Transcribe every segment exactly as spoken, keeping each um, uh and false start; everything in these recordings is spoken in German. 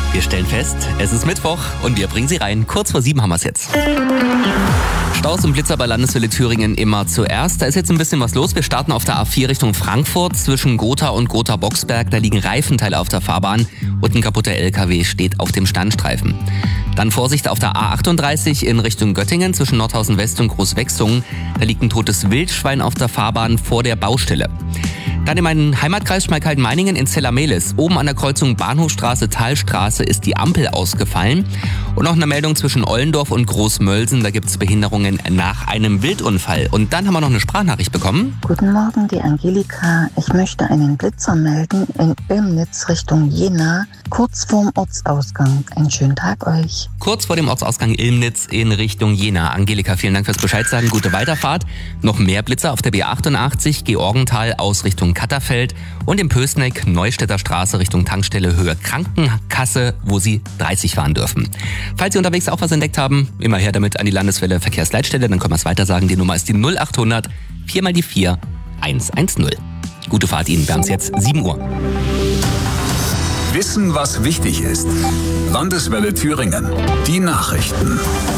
Wir stellen fest, es ist Mittwoch und wir bringen Sie rein. Kurz vor sieben haben wir es jetzt. Staus und Blitzer bei Landeswelle Thüringen immer zuerst. Da ist jetzt ein bisschen was los. Wir starten auf der A vier Richtung Frankfurt zwischen Gotha und Gotha-Boxberg. Da liegen Reifenteile auf der Fahrbahn und ein kaputter L K W steht auf dem Standstreifen. Dann Vorsicht auf der A achtunddreißig in Richtung Göttingen zwischen Nordhausen West und Großwechsungen. Da liegt ein totes Wildschwein auf der Fahrbahn vor der Baustelle. Dann in meinem Heimatkreis Schmalkalden-Meiningen in Zellermehlis. Oben an der Kreuzung Bahnhofstraße-Talstraße ist die Ampel ausgefallen. Und noch eine Meldung zwischen Ollendorf und Großmölsen. Da gibt es Behinderungen nach einem Wildunfall. Und dann haben wir noch eine Sprachnachricht bekommen. Guten Morgen, die Angelika. Ich möchte einen Blitzer melden in Ilmnitz Richtung Jena, kurz vorm Ortsausgang. Einen schönen Tag euch. Kurz vor dem Ortsausgang Ilmnitz in Richtung Jena. Angelika, vielen Dank fürs Bescheid sagen. Gute Weiterfahrt. Noch mehr Blitzer auf der B achtundachtzig, Georgenthal aus Richtung Katterfeld und im Pößneck, Neustädter Straße Richtung Tankstelle Höhe Krankenkasse, wo Sie dreißig fahren dürfen. Falls Sie unterwegs auch was entdeckt haben, immer her damit an die Landeswelle Verkehrsleitstelle, dann können wir es weiter sagen. Die Nummer ist die null achthundert vier mal die vier eins eins null. Gute Fahrt Ihnen, wir haben es jetzt sieben Uhr. Wissen, was wichtig ist. Landeswelle Thüringen. Die Nachrichten.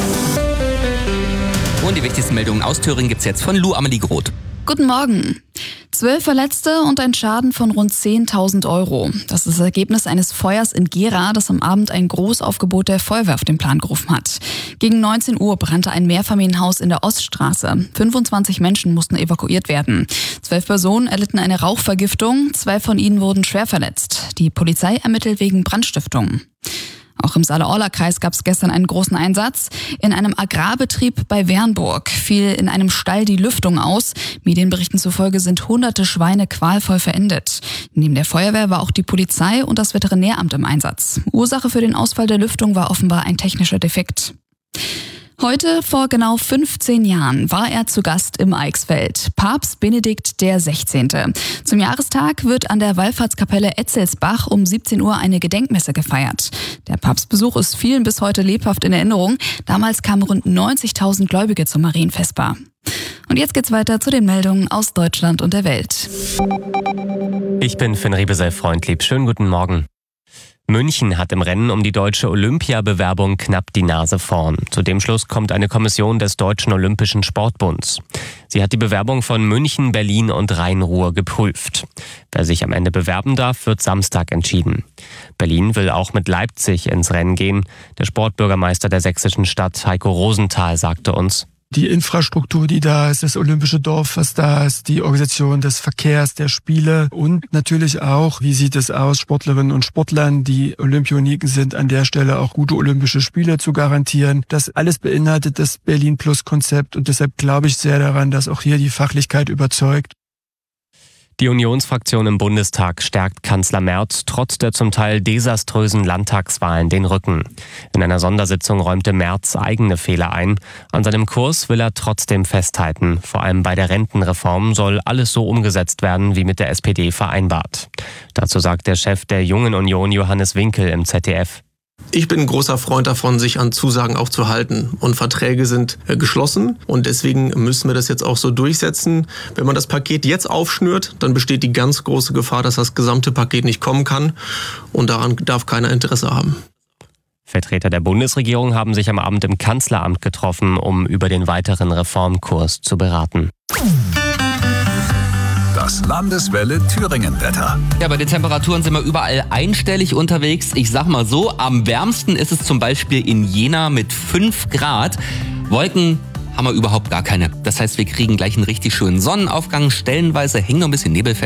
Und die wichtigsten Meldungen aus Thüringen gibt's jetzt von Lou Amelie Groth. Guten Morgen. Zwölf Verletzte und ein Schaden von rund zehntausend Euro. Das ist das Ergebnis eines Feuers in Gera, das am Abend ein Großaufgebot der Feuerwehr auf den Plan gerufen hat. Gegen neunzehn Uhr brannte ein Mehrfamilienhaus in der Oststraße. fünfundzwanzig Menschen mussten evakuiert werden. Zwölf Personen erlitten eine Rauchvergiftung, zwei von ihnen wurden schwer verletzt. Die Polizei ermittelt wegen Brandstiftung. Auch im Saale-Orla-Kreis gab es gestern einen großen Einsatz. In einem Agrarbetrieb bei Wernburg fiel in einem Stall die Lüftung aus. Medienberichten zufolge sind hunderte Schweine qualvoll verendet. Neben der Feuerwehr war auch die Polizei und das Veterinäramt im Einsatz. Ursache für den Ausfall der Lüftung war offenbar ein technischer Defekt. Heute, vor genau fünfzehn Jahren, war er zu Gast im Eichsfeld. Papst Benedikt der Sechzehnte. Zum Jahrestag wird an der Wallfahrtskapelle Etzelsbach um siebzehn Uhr eine Gedenkmesse gefeiert. Der Papstbesuch ist vielen bis heute lebhaft in Erinnerung. Damals kamen rund neunzigtausend Gläubige zum Marienfestbar. Und jetzt geht's weiter zu den Meldungen aus Deutschland und der Welt. Ich bin Finn Riebesell-Freundlieb. Schönen guten Morgen. München hat im Rennen um die deutsche Olympiabewerbung knapp die Nase vorn. Zu dem Schluss kommt eine Kommission des Deutschen Olympischen Sportbunds. Sie hat die Bewerbung von München, Berlin und Rhein-Ruhr geprüft. Wer sich am Ende bewerben darf, wird Samstag entschieden. Berlin will auch mit Leipzig ins Rennen gehen. Der Sportbürgermeister der sächsischen Stadt, Heiko Rosenthal, sagte uns: Die Infrastruktur, die da ist, das olympische Dorf, was da ist, die Organisation des Verkehrs, der Spiele und natürlich auch, wie sieht es aus, Sportlerinnen und Sportlern, die Olympioniken sind, an der Stelle auch gute olympische Spiele zu garantieren. Das alles beinhaltet das Berlin-Plus-Konzept und deshalb glaube ich sehr daran, dass auch hier die Fachlichkeit überzeugt. Die Unionsfraktion im Bundestag stärkt Kanzler Merz trotz der zum Teil desaströsen Landtagswahlen den Rücken. In einer Sondersitzung räumte Merz eigene Fehler ein. An seinem Kurs will er trotzdem festhalten. Vor allem bei der Rentenreform soll alles so umgesetzt werden, wie mit der S P D vereinbart. Dazu sagt der Chef der Jungen Union, Johannes Winkel, im Z D F: Ich bin ein großer Freund davon, sich an Zusagen auch zu halten. Und Verträge sind geschlossen. Und deswegen müssen wir das jetzt auch so durchsetzen. Wenn man das Paket jetzt aufschnürt, dann besteht die ganz große Gefahr, dass das gesamte Paket nicht kommen kann. Und daran darf keiner Interesse haben. Vertreter der Bundesregierung haben sich am Abend im Kanzleramt getroffen, um über den weiteren Reformkurs zu beraten. Das Landeswelle Thüringen-Wetter. Ja, bei den Temperaturen sind wir überall einstellig unterwegs. Ich sag mal so, am wärmsten ist es zum Beispiel in Jena mit fünf Grad. Wolken haben wir überhaupt gar keine. Das heißt, wir kriegen gleich einen richtig schönen Sonnenaufgang. Stellenweise hängt noch ein bisschen Nebelfeld.